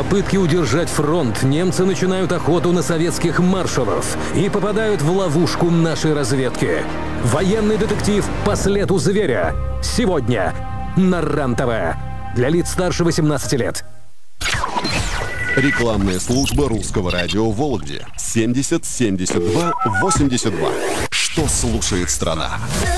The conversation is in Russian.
попытке удержать фронт немцы начинают охоту на советских маршалов и попадают в ловушку нашей разведки. Военный детектив «По следу зверя» сегодня на РЕН-ТВ. Для лиц старше 18 лет. Рекламная служба русского радио в Вологде. 70 72 82. Что слушает страна?